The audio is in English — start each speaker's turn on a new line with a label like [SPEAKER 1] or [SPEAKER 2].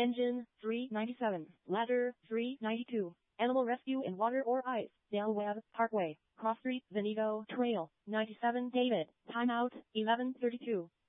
[SPEAKER 1] Engine, 397. Ladder, 392. Animal Rescue in Water or Ice, Del Webb Parkway, Cross Street, Veneto Trail, 97 David. Timeout, 11:32.